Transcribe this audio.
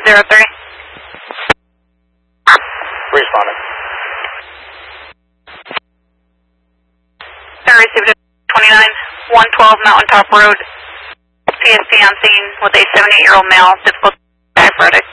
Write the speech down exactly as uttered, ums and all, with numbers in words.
zero three. Responding. I received a twenty-nine, one twelve Mountain Top Road, P S P on scene with a seventy-eight-year-old male, difficult diaphoretic.